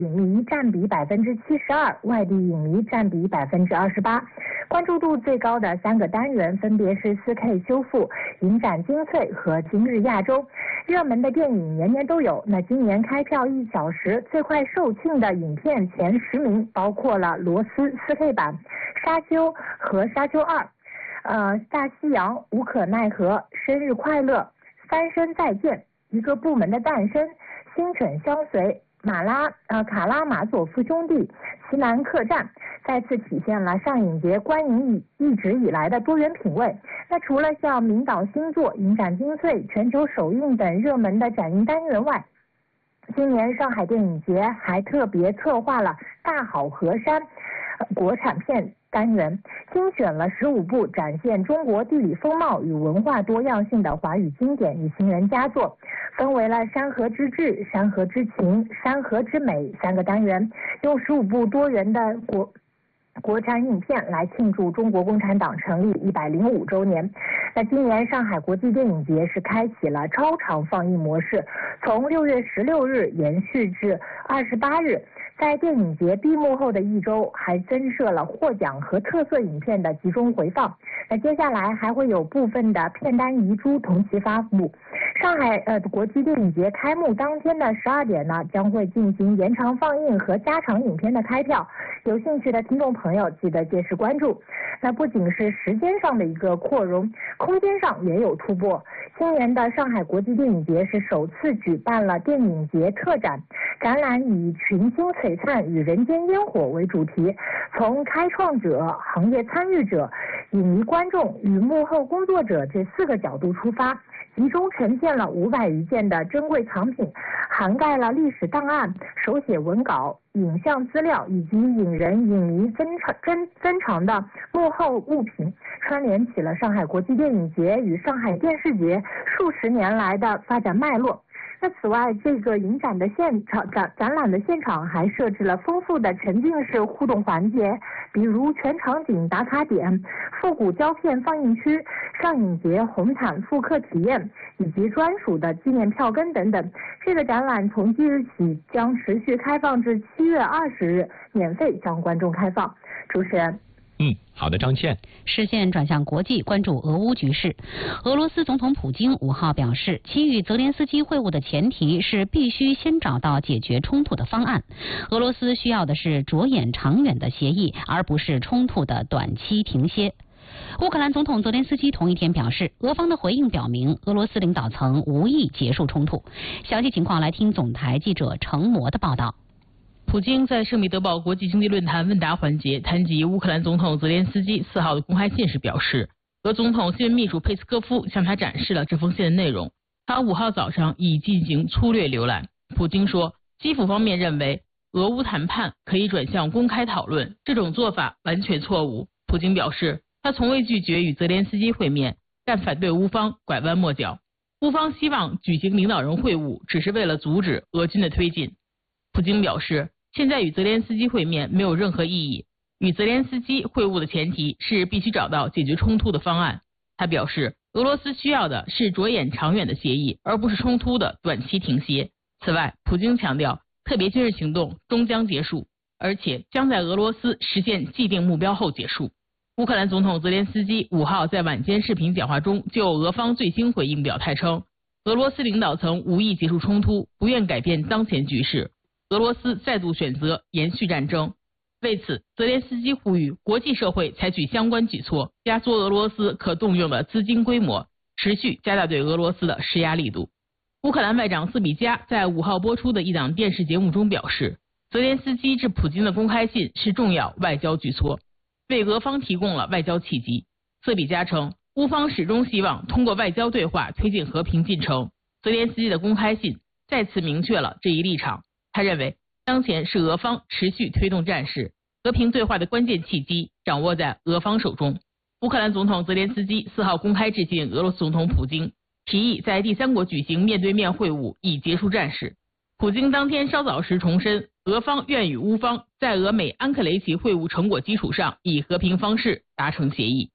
影迷占比72%，外地影迷占比28%。关注度最高的3个单元分别是 4K 修复、影展精粹和今日亚洲。热门的电影年年都有，那今年开票1小时最快售罄的影片前10名包括了《罗斯》4K 版、《沙丘》和《沙丘2》。大西洋、无可奈何、生日快乐、三生再见、一个部门的诞生、星辰相随、卡拉马佐夫兄弟、奇南客栈，再次体现了上影节观影一直以来的多元品味。那除了像名导新作、影展精粹、全球首映等热门的展映单元外，今年上海电影节还特别策划了大好河山国产片单元，精选了15部展现中国地理风貌与文化多样性的华语经典与新人佳作，分为了山河之志、山河之情、山河之美3个单元，用15部多元的国产影片来庆祝中国共产党成立105周年。那今年上海国际电影节是开启了超长放映模式，从6月16日延续至28日。在电影节闭幕后的1周，还增设了获奖和特色影片的集中回放。那接下来还会有部分的片单遗珠同期发布。上海国际电影节开幕当天的12点呢，将会进行延长放映和加长影片的开票。有兴趣的听众朋友记得届时关注。那不仅是时间上的一个扩容，空间上也有突破。今年的上海国际电影节是首次举办了电影节特展，展览以群星璀璨与人间烟火为主题，从开创者、行业参与者、影迷观众与幕后工作者这4个角度出发，集中呈现了500余件的珍贵藏品，涵盖了历史档案、手写文稿、影像资料以及影人影迷珍藏的幕后物品，串联起了上海国际电影节与上海电视节数十年来的发展脉络。那此外，这个影展的展览的现场还设置了丰富的沉浸式互动环节，比如全场景打卡点、复古胶片放映区、上影节红毯复刻体验以及专属的纪念票根等等。这个展览从即日起将持续开放至7月20日，免费向观众开放。主持人。 好的，张倩。 视线转向国际，关注俄乌局势。俄罗斯总统普京5号表示，其与泽连斯基会晤的前提是必须先找到解决冲突的方案。俄罗斯需要的是着眼长远的协议，而不是冲突的短期停歇。乌克兰总统泽连斯基同一天表示，俄方的回应表明俄罗斯领导层无意结束冲突。详细情况来听总台记者程模的报道。 普京在圣彼得堡国际经济论坛问答环节谈及乌克兰总统泽连斯基4号的公开信时表示，俄总统新闻秘书佩斯科夫向他展示了这封信的内容，他5号早上已进行粗略浏览。普京说，基辅方面认为俄乌谈判可以转向公开讨论，这种做法完全错误。普京表示，他从未拒绝与泽连斯基会面，但反对乌方拐弯抹角。乌方希望举行领导人会晤，只是为了阻止俄军的推进。普京表示，现在与泽连斯基会面没有任何意义，与泽连斯基会晤的前提是必须找到解决冲突的方案。他表示，俄罗斯需要的是着眼长远的协议，而不是冲突的短期停歇。此外，普京强调，特别军事行动终将结束，而且将在俄罗斯实现既定目标后结束。乌克兰总统泽连斯基5号在晚间视频讲话中就俄方最新回应表态称，俄罗斯领导层无意结束冲突，不愿改变当前局势。俄罗斯再度选择延续战争。为此，泽连斯基呼吁国际社会采取相关举措，压缩俄罗斯可动用的资金规模，持续加大对俄罗斯的施压力度。乌克兰外长斯比加在5号播出的一档电视节目中表示，泽连斯基致普京的公开信是重要外交举措，为俄方提供了外交契机。斯比加称，乌方始终希望通过外交对话推进和平进程。泽连斯基的公开信再次明确了这一立场。他认为，当前是俄方持续推动战事，和平对话的关键契机掌握在俄方手中。乌克兰总统泽连斯基4号公开致信俄罗斯总统普京，提议在第3国举行面对面会晤，以结束战事。普京当天稍早时重申，俄方愿与乌方在俄美安克雷奇会晤成果基础上，以和平方式达成协议。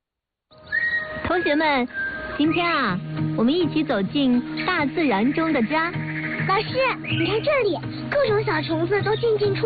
同学们，今天我们一起走进大自然中的家。 老师，你看这里，各种小虫子都进进出